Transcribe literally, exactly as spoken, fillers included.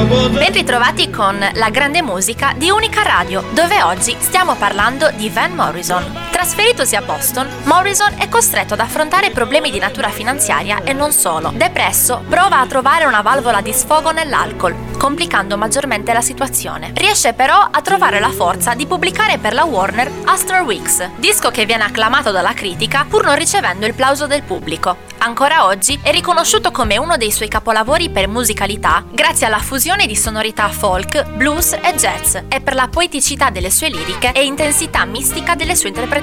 Ben ritrovati con la grande musica di Unica Radio, dove oggi stiamo parlando di Van Morrison. Trasferitosi a Boston, Morrison è costretto ad affrontare problemi di natura finanziaria e non solo. Depresso, prova a trovare una valvola di sfogo nell'alcol, complicando maggiormente la situazione. Riesce però a trovare la forza di pubblicare per la Warner Astral Weeks, disco che viene acclamato dalla critica pur non ricevendo il plauso del pubblico. Ancora oggi è riconosciuto come uno dei suoi capolavori per musicalità grazie alla fusione di sonorità folk, blues e jazz e per la poeticità delle sue liriche e intensità mistica delle sue interpretazioni.